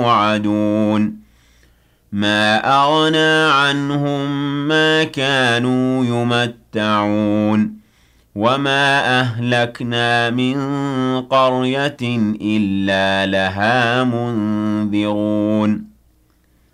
يوعدون ما أغنى عنهم ما كانوا يمتعون وما أهلكنا من قرية إلا لها منذرون